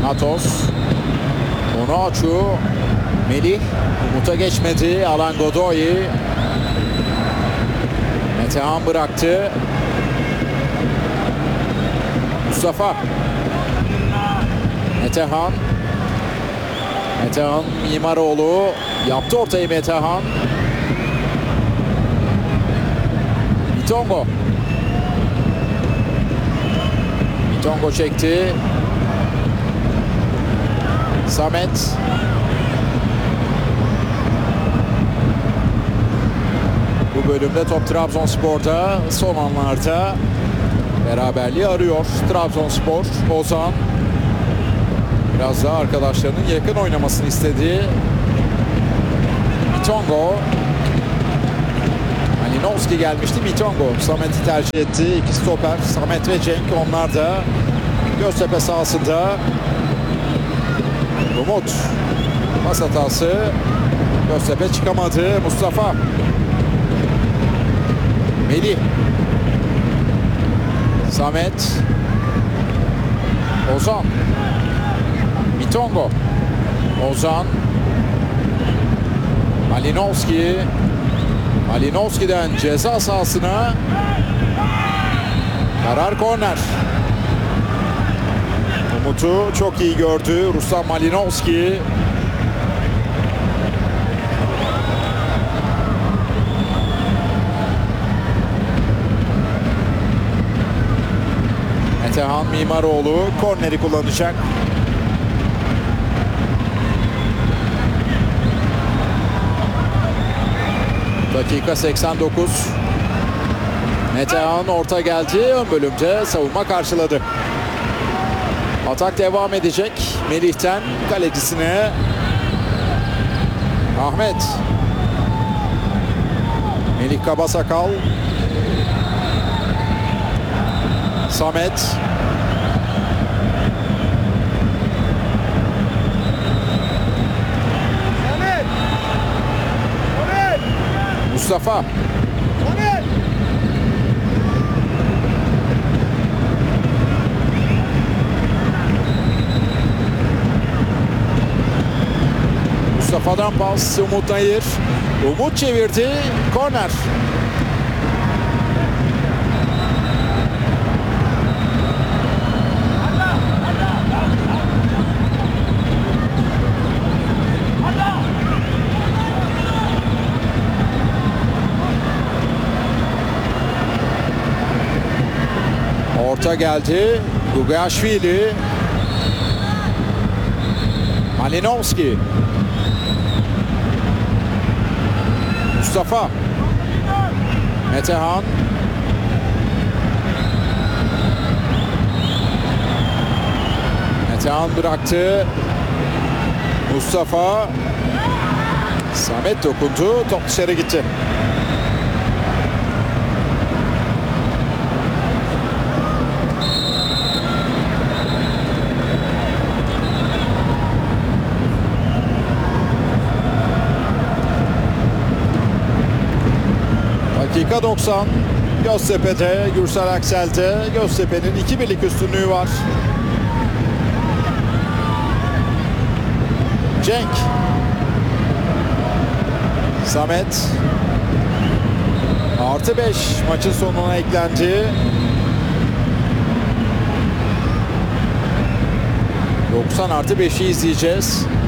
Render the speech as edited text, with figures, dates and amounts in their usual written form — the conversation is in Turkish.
Atos. Onuachu. Melih. Umut'a geçmedi. Alan Godoy. Metehan bıraktı. Mustafa. Metehan. Metehan Mimaroğlu. Yaptı ortayı Metehan. Mitongo. Mitongo çekti. Samet. Bu bölümde top Trabzonspor'da, son anlarda beraberliği arıyor Trabzonspor. Ozan biraz daha arkadaşlarının yakın oynamasını istedi. Mitongo. Malinowski gelmişti. Mitongo Samet'i tercih etti. İki stoper Samet ve Cenk, onlar da Göztepe sahasında. Umut. Pas hatası. Göztepe çıkamadı. Mustafa. Melih. Samet. Ozan. Mitongo. Ozan. Malinowski. Malinowski'den ceza sahasına. Karar korner. Umut'u çok iyi gördü Ruslan Malinowski. Metehan Mimaroğlu korneri kullanacak. Dakika 89. Metehan orta geldi. Ön bölümde savunma karşıladı. Atak devam edecek. Melih'ten kalecisine Ahmet. Melih Kabasakal. Samet. Mustafa. Mustafa'dan pas. Umut Nayır. Umut çevirdi. Korner. Orta geldi. Gugaashvili. Malinowski. Mustafa. Metehan. Metehan bıraktı. Mustafa. Samet dokundu. Top dışarı gitti. Dakika 90. Göztepe'de, Gürsel Aksel'de. Göztepe'nin 2-1'lik üstünlüğü var. Cenk. Samet. Artı 5 maçın sonuna eklendi. 90 artı 5'i izleyeceğiz.